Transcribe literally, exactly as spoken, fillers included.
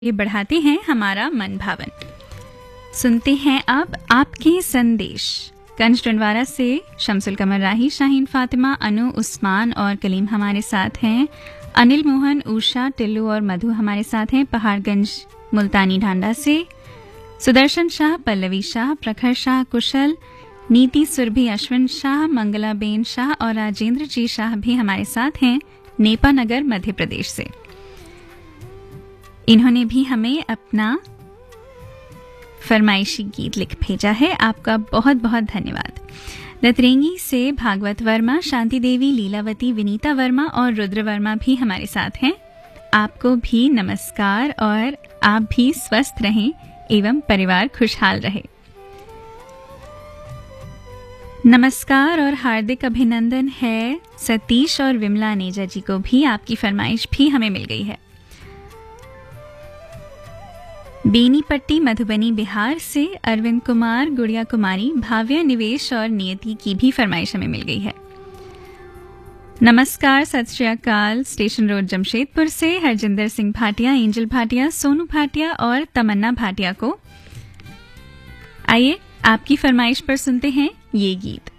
ये बढ़ाते हैं हमारा मन भावन। सुनते हैं अब आपके संदेश। कंज टंडवारा से शमसुल कमर राही, शाहीन फातिमा, अनु, उस्मान और कलीम हमारे साथ हैं। अनिल मोहन, उषा, टिल्लू और मधु हमारे साथ हैं पहाड़गंज मुल्तानी ढांडा से। सुदर्शन शाह, पल्लवी शाह, प्रखर शाह, कुशल, नीति सुरभि, अश्विन शाह, मंगलाबेन शाह और राजेंद्र जी शाह भी हमारे साथ हैं नेपा नगर मध्य प्रदेश से। इन्होंने भी हमें अपना फरमाइशी गीत लिख भेजा है। आपका बहुत बहुत धन्यवाद। दतरेंगी से भागवत वर्मा, शांति देवी, लीलावती, विनीता वर्मा और रुद्र वर्मा भी हमारे साथ हैं। आपको भी नमस्कार और आप भी स्वस्थ रहें एवं परिवार खुशहाल रहे। नमस्कार और हार्दिक अभिनंदन है सतीश और विमला नेजा जी को भी। आपकी फरमाइश भी हमें मिल गई है। बेनीपट्टी मधुबनी बिहार से अरविंद कुमार, गुड़िया कुमारी, भाव्य, निवेश और नियति की भी फरमाइश हमें मिल गई है। नमस्कार, सत श्री अकाल, स्टेशन रोड जमशेदपुर से हरजिंदर सिंह भाटिया, एंजल भाटिया, सोनू भाटिया और तमन्ना भाटिया को। आइए आपकी फरमाइश पर सुनते हैं ये गीत।